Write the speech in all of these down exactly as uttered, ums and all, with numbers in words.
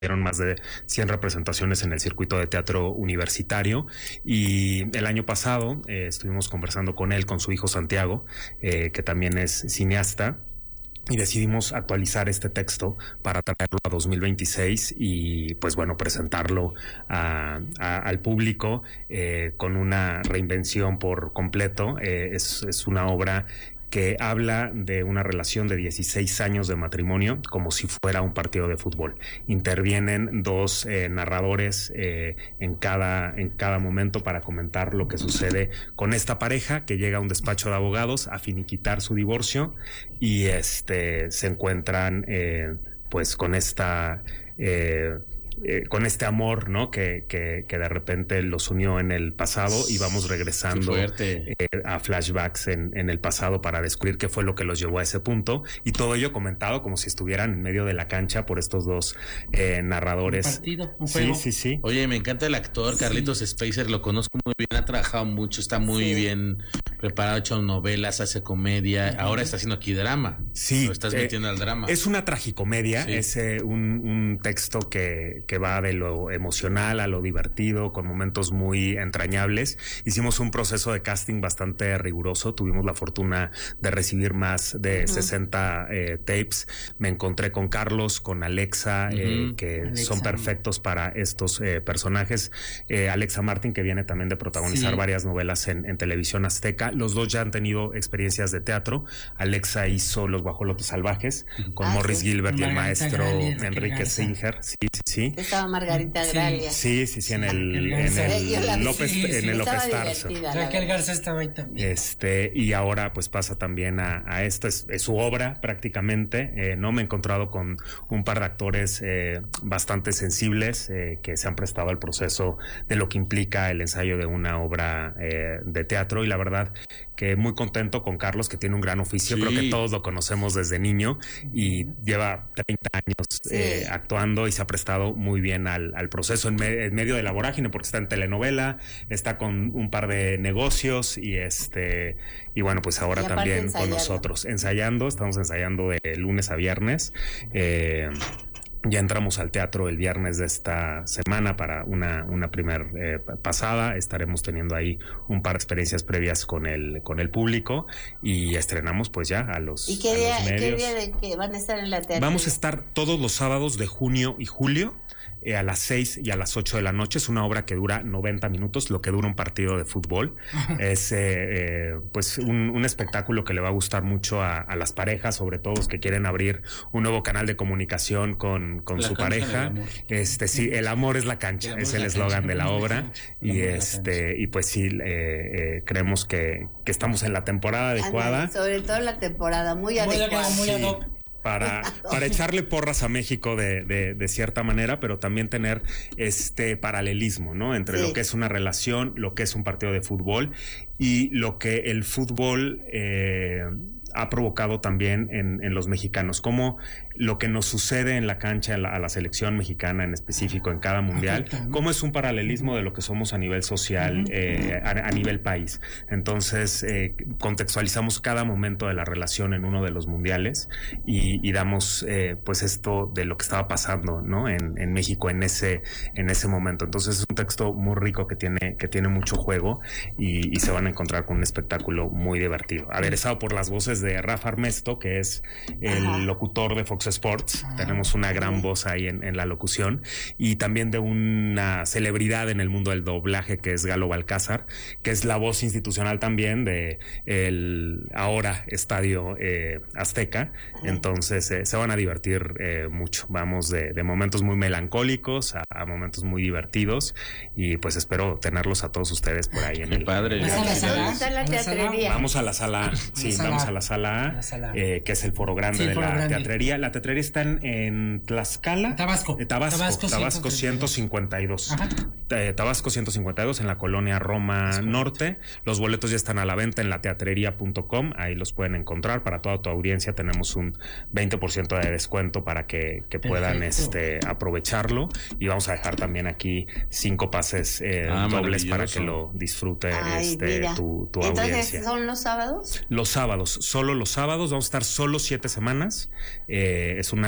dieron más de cien representaciones en el circuito de teatro universitario, y el año pasado eh, estuvimos conversando con él, con su hijo Santiago, eh, que también es cineasta, y decidimos actualizar este texto para traerlo a dos mil veintiséis y pues bueno, presentarlo a, a, al público eh, con una reinvención por completo. Eh, es, es una obra que habla de una relación de dieciséis años de matrimonio como si fuera un partido de fútbol. Intervienen dos eh, narradores eh, en cada, en cada momento para comentar lo que sucede con esta pareja que llega a un despacho de abogados a finiquitar su divorcio y este se encuentran eh, pues con esta... Eh, Eh, con este amor, ¿no? Que, que, que de repente los unió en el pasado y vamos regresando eh, a flashbacks en, en el pasado para descubrir qué fue lo que los llevó a ese punto, y todo ello comentado como si estuvieran en medio de la cancha por estos dos eh, narradores. Un partido, un juego. Sí, sí, sí. Oye, me encanta el actor, Carlitos sí. Spacer, lo conozco muy bien, ha trabajado mucho, está muy sí. bien preparado, ha hecho novelas, hace comedia, ahora está haciendo aquí drama. Sí. Lo estás metiendo eh, al drama. Es una tragicomedia, sí. es eh, un, un texto que, que va de lo emocional a lo divertido, con momentos muy entrañables. Hicimos un proceso de casting bastante riguroso, tuvimos la fortuna de recibir más de uh-huh. sesenta eh, tapes. Me encontré con Carlos, con Alexa, uh-huh. eh, que Alexa. son perfectos para estos eh, personajes. Eh, Alexa Martin, que viene también de protagonizar sí. varias novelas en, en televisión azteca. Los dos ya han tenido experiencias de teatro. Alexa hizo Los Guajolotes Salvajes uh-huh. con ah, Morris sí. Gilbert y el maestro Gralia, Enrique Singer. Sí, sí, sí. Estaba Margarita Gralia. Sí, sí, sí, en el, en el López, sí, sí, en el López Tarso. Raquel Garza estaba ahí también. Este, y ahora pues pasa también a, a esto, es, es su obra prácticamente. Eh, no me he encontrado con un par de actores eh, bastante sensibles eh, que se han prestado al proceso de lo que implica el ensayo de una obra eh, de teatro, y la verdad que muy contento con Carlos, que tiene un gran oficio. Sí. Creo que todos lo conocemos desde niño y lleva treinta años sí. eh, actuando y se ha prestado muy bien al, al proceso en, me, en medio de la vorágine, porque está en telenovela, está con un par de negocios y este y bueno, pues ahora también ensayando. Con nosotros ensayando, estamos ensayando de lunes a viernes. eh, Ya entramos al teatro el viernes de esta semana para una, una primer eh, pasada. Estaremos teniendo ahí un par de experiencias previas con el, con el público, y estrenamos pues ya a los, ¿Y qué a día, los medios. ¿qué día de que van a estar en la teatro? Vamos a estar todos los sábados de junio y julio. Eh, a las seis y a las ocho de la noche. Es una obra que dura noventa minutos, lo que dura un partido de fútbol. Es eh, eh, pues un, un espectáculo que le va a gustar mucho a, a las parejas, sobre todo los que quieren abrir un nuevo canal de comunicación con, con su pareja. Este sí, el amor es la cancha, el es el eslogan de la obra. Y este y pues sí, eh, eh, creemos que, que estamos en la temporada adecuada. Sobre todo la temporada, muy, muy adecuada. Muy sí. Para, para echarle porras a México de, de, de cierta manera, pero también tener este paralelismo, ¿no? Entre sí. lo que es una relación, lo que es un partido de fútbol y lo que el fútbol eh, ha provocado también en, en los mexicanos, como lo que nos sucede en la cancha en la, a la selección mexicana en específico en cada mundial, cómo es un paralelismo de lo que somos a nivel social, eh, a, a nivel país. Entonces eh, contextualizamos cada momento de la relación en uno de los mundiales y, y damos eh, pues esto de lo que estaba pasando, ¿no? en, en México en ese en ese momento. Entonces es un texto muy rico que tiene que tiene mucho juego y, y se van a encontrar con un espectáculo muy divertido, aderezado por las voces de Rafa Armesto, que es el Ajá. locutor de Fox Sports. Ah, tenemos una gran voz ahí en, en la locución, y también de una celebridad en el mundo del doblaje, que es Galo Balcázar, que es la voz institucional también de el ahora Estadio eh, Azteca. Entonces eh, se van a divertir eh, mucho. Vamos de, de momentos muy melancólicos a, a momentos muy divertidos, y pues espero tenerlos a todos ustedes por ahí en Qué el padre. ¿Dónde está la teatrería? Vamos a la sala, sí, sala. vamos a la sala A, sala. Eh, que es el foro grande sí, de foro la grande. teatrería. La teatrería está en, en Tlaxcala. Tabasco. Eh, Tabasco, Tabasco, Tabasco ciento cincuenta y dos. Eh, Tabasco ciento cincuenta y dos en la colonia Roma Norte. Los boletos ya están a la venta en la teatrería punto com. Ahí los pueden encontrar. Para toda tu audiencia tenemos un veinte por ciento de descuento para que, que puedan este, aprovecharlo. Y vamos a dejar también aquí cinco pases eh, ah, dobles para que lo disfrute Ay, este, tu, tu Entonces, audiencia. ¿Entonces son los sábados? Los sábados, solo los sábados. Vamos a estar solo siete semanas. Eh, es una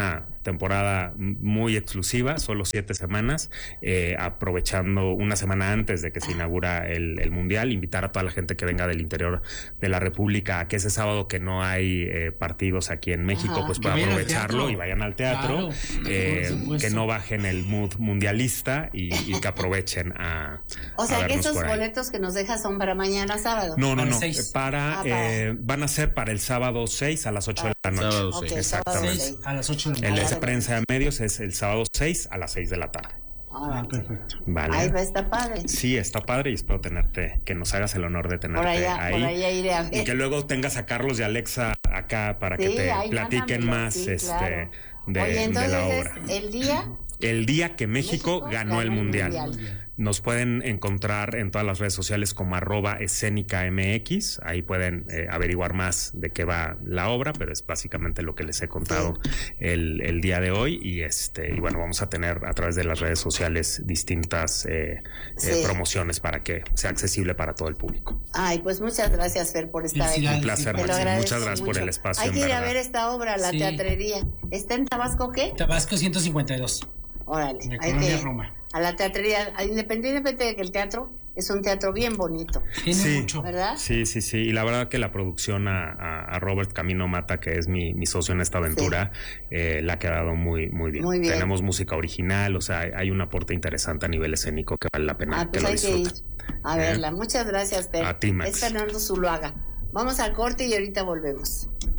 temporada muy exclusiva, solo siete semanas, eh, aprovechando una semana antes de que se inaugura el, el Mundial, invitar a toda la gente que venga del interior de la República a que ese sábado que no hay eh, partidos aquí en México, Ajá. pues pueda aprovecharlo y vayan al teatro, claro, eh, que no bajen el mood mundialista y, y que aprovechen a O sea a que esos boletos que nos dejas son para mañana sábado. No, no, no, para, ah, para... Eh, van a ser para el sábado seis a las ocho de la noche. Sábado okay, Exactamente. seis a las ocho de la noche. noche. El de prensa de medios es el sábado seis a las seis de la tarde. Ah, perfecto. Vale. Ahí va, está padre. Sí, está padre y espero tenerte, que nos hagas el honor de tenerte por allá, ahí. Por allá iré a ver. Y que luego tengas a Carlos y Alexa acá para sí, que te platiquen más sí, este claro. de, Oye, entonces, de la obra. El día... El día que México, México ganó, ganó el mundial. mundial. Nos pueden encontrar en todas las redes sociales como arroba escénica M X. Ahí pueden eh, averiguar más de qué va la obra, pero es básicamente lo que les he contado sí. el, el día de hoy. Y este y bueno, vamos a tener a través de las redes sociales distintas eh, sí. eh, promociones para que sea accesible para todo el público. Ay, pues muchas gracias, Fer, por estar aquí. Un placer, Maxi. Muchas gracias mucho. por el espacio. Hay que ir verdad. a ver esta obra, La sí. Teatrería. ¿Está en Tabasco qué? Tabasco ciento cincuenta y dos. Órale, en la hay colonia que, Roma. A la teatrería, independientemente de que el teatro es un teatro bien bonito. Tiene sí, mucho. ¿Verdad? Sí, sí, sí. Y la verdad que la producción a, a, a Robert Camino Mata, que es mi, mi socio en esta aventura, sí. eh, le ha quedado muy, muy bien. Muy bien. Tenemos música original, o sea, hay un aporte interesante a nivel escénico que vale la pena ah, pues que lo hay disfruten. Que ir a verla. Eh, Muchas gracias, Fer. A ti, Max. Es Fernando Zuluaga. Vamos al corte y ahorita volvemos.